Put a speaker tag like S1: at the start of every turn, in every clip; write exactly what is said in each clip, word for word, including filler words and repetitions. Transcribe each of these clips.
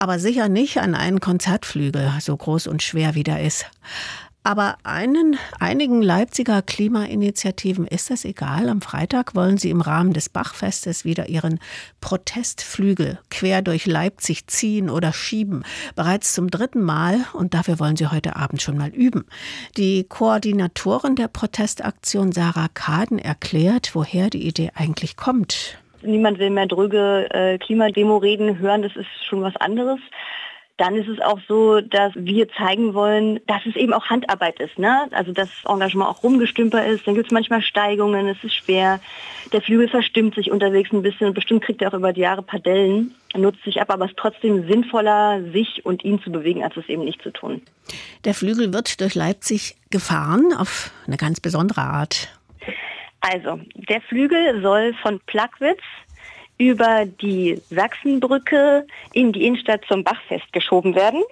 S1: Aber sicher nicht an einen Konzertflügel, so groß und schwer wie der ist. Aber einen, einigen Leipziger Klimainitiativen ist das egal. Am Freitag wollen sie im Rahmen des Bachfestes wieder ihren Protestflügel quer durch Leipzig ziehen oder schieben. Bereits zum dritten Mal, und dafür wollen sie heute Abend schon mal üben. Die Koordinatorin der Protestaktion, Sarah Kaden, erklärt, woher die Idee eigentlich kommt.
S2: Niemand will mehr dröge äh, Klimademo reden hören, das ist schon was anderes. Dann ist es auch so, dass wir zeigen wollen, dass es eben auch Handarbeit ist, ne? Also dass Engagement auch rumgestümper ist. Dann gibt es manchmal Steigungen, es ist schwer. Der Flügel verstimmt sich unterwegs ein bisschen und bestimmt kriegt er auch über die Jahre Padellen, nutzt sich ab, aber es ist trotzdem sinnvoller, sich und ihn zu bewegen, als es eben nicht zu tun.
S1: Der Flügel wird durch Leipzig gefahren auf eine ganz besondere Art.
S2: Also, der Flügel soll von Plagwitz über die Sachsenbrücke in die Innenstadt zum Bachfest geschoben werden.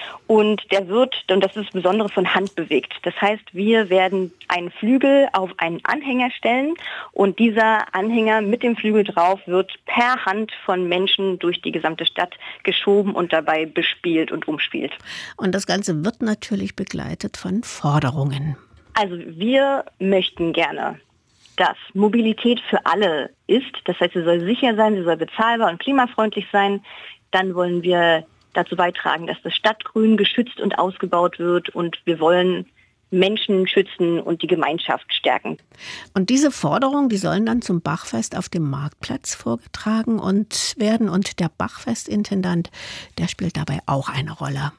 S2: Und der wird, und das ist das Besondere, von Hand bewegt. Das heißt, wir werden einen Flügel auf einen Anhänger stellen und dieser Anhänger mit dem Flügel drauf wird per Hand von Menschen durch die gesamte Stadt geschoben und dabei bespielt und umspielt.
S1: Und das Ganze wird natürlich begleitet von Forderungen.
S2: Also wir möchten gerne, dass Mobilität für alle ist. Das heißt, sie soll sicher sein, sie soll bezahlbar und klimafreundlich sein. Dann wollen wir dazu beitragen, dass das Stadtgrün geschützt und ausgebaut wird und wir wollen Menschen schützen und die Gemeinschaft stärken.
S1: Und diese Forderungen, die sollen dann zum Bachfest auf dem Marktplatz vorgetragen und werden. Und der Bachfestintendant, der spielt dabei auch eine Rolle.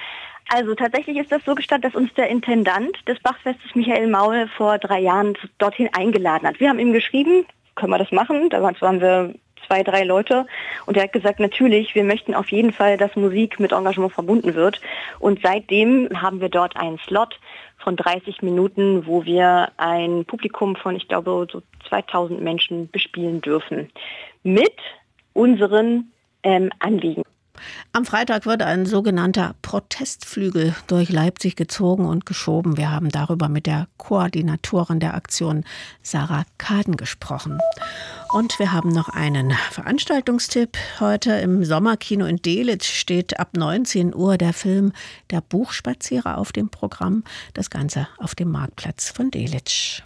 S2: Also tatsächlich ist das so gestattet, dass uns der Intendant des Bachfestes, Michael Maul, vor drei Jahren dorthin eingeladen hat. Wir haben ihm geschrieben, können wir das machen? Da waren wir zwei, drei Leute und er hat gesagt, natürlich, wir möchten auf jeden Fall, dass Musik mit Engagement verbunden wird. Und seitdem haben wir dort einen Slot von dreißig Minuten, wo wir ein Publikum von, ich glaube, so zweitausend Menschen bespielen dürfen mit unseren ähm, Anliegen.
S1: Am Freitag wird ein sogenannter Protestflügel durch Leipzig gezogen und geschoben. Wir haben darüber mit der Koordinatorin der Aktion, Sarah Kaden, gesprochen. Und wir haben noch einen Veranstaltungstipp. Heute im Sommerkino in Delitzsch steht ab neunzehn Uhr der Film Der Buchspazierer auf dem Programm. Das Ganze auf dem Marktplatz von Delitzsch.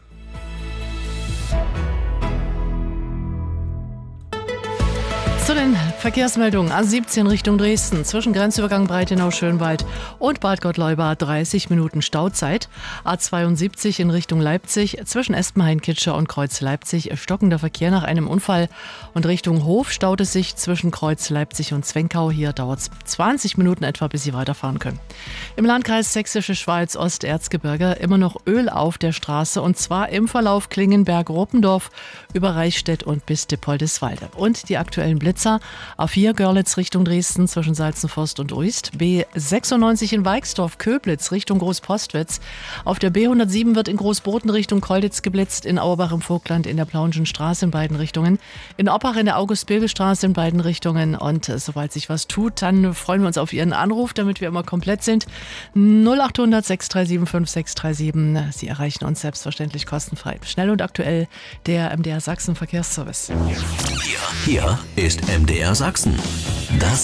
S3: Zu den Verkehrsmeldungen. A siebzehn Richtung Dresden, zwischen Grenzübergang Breitenau-Schönwald und Bad Gottleuba dreißig Minuten Stauzeit. A zweiundsiebzig in Richtung Leipzig, zwischen Espenhain-Kitscher und Kreuz Leipzig stockender Verkehr nach einem Unfall. Und Richtung Hof staut es sich zwischen Kreuz Leipzig und Zwenkau. Hier dauert es zwanzig Minuten etwa, bis Sie weiterfahren können. Im Landkreis Sächsische Schweiz, Osterzgebirge, immer noch Öl auf der Straße und zwar im Verlauf Klingenberg-Ruppendorf über Reichstätt und bis Dippoldiswalde. Und die aktuellen Blitze. A vier Görlitz Richtung Dresden zwischen Salzenforst und Uist. B sechsundneunzig in Weixdorf-Köblitz Richtung Großpostwitz. Auf der B hundertsieben wird in Großboden Richtung Kolditz geblitzt. In Auerbach im Vogtland in der Plauenschen Straße in beiden Richtungen. In Oppach in der August-Bilge-Straße in beiden Richtungen. Und äh, sobald sich was tut, dann freuen wir uns auf Ihren Anruf, damit wir immer komplett sind. null acht hundert sechs drei sieben fünf sechs drei sieben. Sie erreichen uns selbstverständlich kostenfrei. Schnell und aktuell der M D R Sachsen Verkehrsservice.
S4: Hier, hier ist M D R Sachsen. Das